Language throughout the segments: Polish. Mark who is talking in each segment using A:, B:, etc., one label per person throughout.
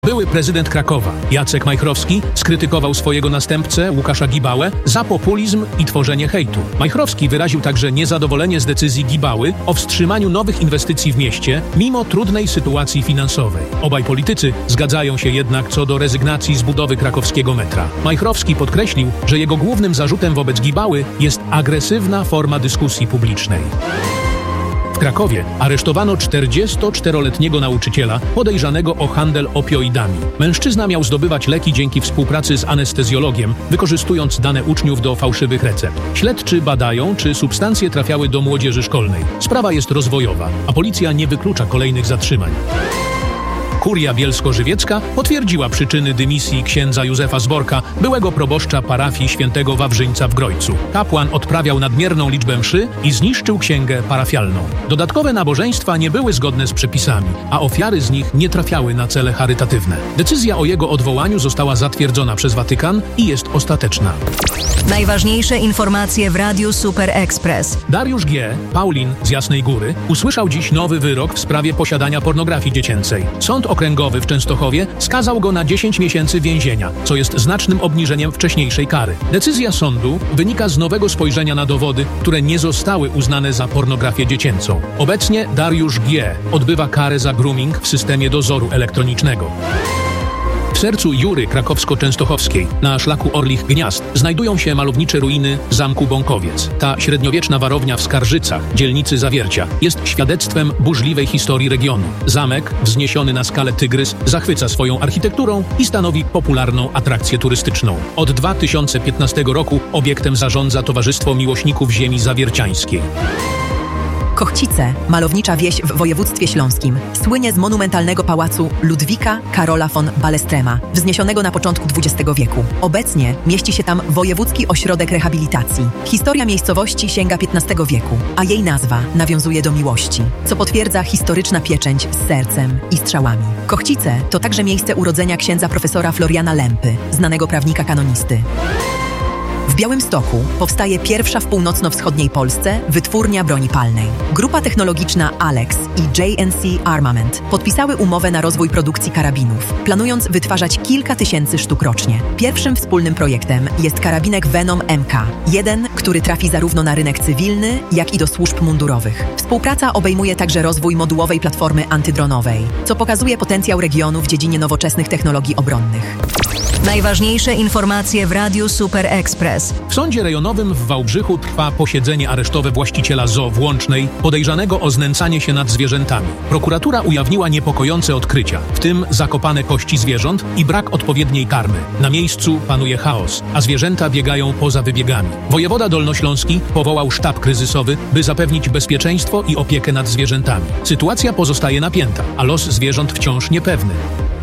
A: Były prezydent Krakowa, Jacek Majchrowski, skrytykował swojego następcę, Łukasza Gibałę, za populizm i tworzenie hejtu. Majchrowski wyraził także niezadowolenie z decyzji Gibały o wstrzymaniu nowych inwestycji w mieście, mimo trudnej sytuacji finansowej. Obaj politycy zgadzają się jednak co do rezygnacji z budowy krakowskiego metra. Majchrowski podkreślił, że jego głównym zarzutem wobec Gibały jest agresywna forma dyskusji publicznej. W Krakowie aresztowano 44-letniego nauczyciela podejrzanego o handel opioidami. Mężczyzna miał zdobywać leki dzięki współpracy z anestezjologiem, wykorzystując dane uczniów do fałszywych recept. Śledczy badają, czy substancje trafiały do młodzieży szkolnej. Sprawa jest rozwojowa, a policja nie wyklucza kolejnych zatrzymań. Kuria Bielsko-Żywiecka potwierdziła przyczyny dymisji księdza Józefa Zborka, byłego proboszcza parafii świętego Wawrzyńca w Grojcu. Kapłan odprawiał nadmierną liczbę mszy i zniszczył księgę parafialną. Dodatkowe nabożeństwa nie były zgodne z przepisami, a ofiary z nich nie trafiały na cele charytatywne. Decyzja o jego odwołaniu została zatwierdzona przez Watykan i jest ostateczna.
B: Najważniejsze informacje w Radiu Super Express.
A: Dariusz G., Paulin z Jasnej Góry, usłyszał dziś nowy wyrok w sprawie posiadania pornografii dziecięcej. Sąd okręgowy w Częstochowie skazał go na 10 miesięcy więzienia, co jest znacznym obniżeniem wcześniejszej kary. Decyzja sądu wynika z nowego spojrzenia na dowody, które nie zostały uznane za pornografię dziecięcą. Obecnie Dariusz G. odbywa karę za grooming w systemie dozoru elektronicznego. W sercu Jury krakowsko-częstochowskiej, na szlaku Orlich Gniazd, znajdują się malownicze ruiny zamku Bąkowiec. Ta średniowieczna warownia w Skarżycach, dzielnicy Zawiercia, jest świadectwem burzliwej historii regionu. Zamek, wzniesiony na skalę Tygrys, zachwyca swoją architekturą i stanowi popularną atrakcję turystyczną. Od 2015 roku obiektem zarządza Towarzystwo Miłośników Ziemi Zawierciańskiej.
C: Kochcice, malownicza wieś w województwie śląskim, słynie z monumentalnego pałacu Ludwika Karola von Balestrema, wzniesionego na początku XX wieku. Obecnie mieści się tam Wojewódzki Ośrodek Rehabilitacji. Historia miejscowości sięga XV wieku, a jej nazwa nawiązuje do miłości, co potwierdza historyczna pieczęć z sercem i strzałami. Kochcice to także miejsce urodzenia księdza profesora Floriana Lempy, znanego prawnika kanonisty. W Białymstoku powstaje pierwsza w północno-wschodniej Polsce wytwórnia broni palnej. Grupa technologiczna Alex i J&C Armament podpisały umowę na rozwój produkcji karabinów, planując wytwarzać kilka tysięcy sztuk rocznie. Pierwszym wspólnym projektem jest karabinek Venom MK, jeden, który trafi zarówno na rynek cywilny, jak i do służb mundurowych. Współpraca obejmuje także rozwój modułowej platformy antydronowej, co pokazuje potencjał regionu w dziedzinie nowoczesnych technologii obronnych.
B: Najważniejsze informacje w Radiu Super Express.
A: W sądzie rejonowym w Wałbrzychu trwa posiedzenie aresztowe właściciela zoo w Łącznej, podejrzanego o znęcanie się nad zwierzętami. Prokuratura ujawniła niepokojące odkrycia, w tym zakopane kości zwierząt i brak odpowiedniej karmy. Na miejscu panuje chaos, a zwierzęta biegają poza wybiegami. Wojewoda dolnośląski powołał sztab kryzysowy, by zapewnić bezpieczeństwo i opiekę nad zwierzętami. Sytuacja pozostaje napięta, a los zwierząt wciąż niepewny.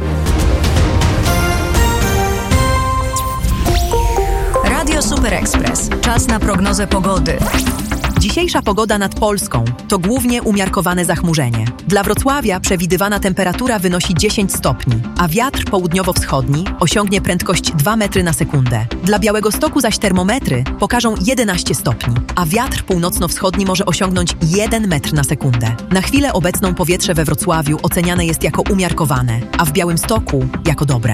B: Radio Super Express. Czas na prognozę pogody.
C: Dzisiejsza pogoda nad Polską to głównie umiarkowane zachmurzenie. Dla Wrocławia przewidywana temperatura wynosi 10 stopni, a wiatr południowo-wschodni osiągnie prędkość 2 metry na sekundę. Dla Białegostoku zaś termometry pokażą 11 stopni, a wiatr północno-wschodni może osiągnąć 1 metr na sekundę. Na chwilę obecną powietrze we Wrocławiu oceniane jest jako umiarkowane, a w Białymstoku jako dobre.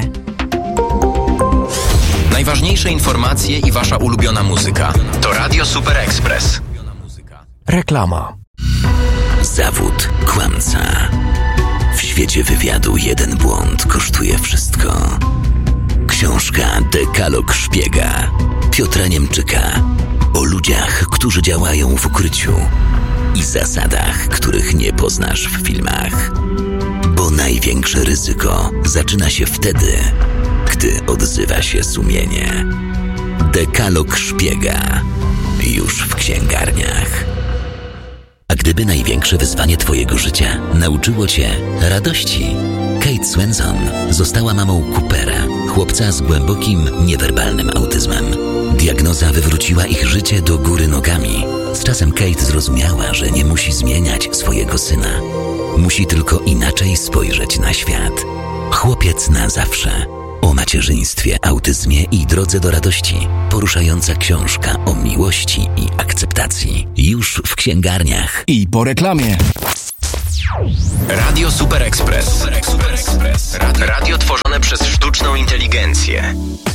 D: Najważniejsze informacje i wasza ulubiona muzyka to Radio Super Express.
E: Reklama.
F: Zawód kłamca. W świecie wywiadu jeden błąd kosztuje wszystko. Książka Dekalog Szpiega Piotra Niemczyka o ludziach, którzy działają w ukryciu i zasadach, których nie poznasz w filmach. Bo największe ryzyko zaczyna się wtedy, gdy odzywa się sumienie. Dekalog Szpiega już w księgarniach. A gdyby największe wyzwanie twojego życia nauczyło cię radości? Kate Swenson została mamą Coopera, chłopca z głębokim, niewerbalnym autyzmem. Diagnoza wywróciła ich życie do góry nogami. Z czasem Kate zrozumiała, że nie musi zmieniać swojego syna. Musi tylko inaczej spojrzeć na świat. Chłopiec na zawsze. O macierzyństwie, autyzmie i drodze do radości. Poruszająca książka o miłości i akceptacji. Już w księgarniach.
E: I po reklamie.
D: Radio Super Express. Radio tworzone przez sztuczną inteligencję.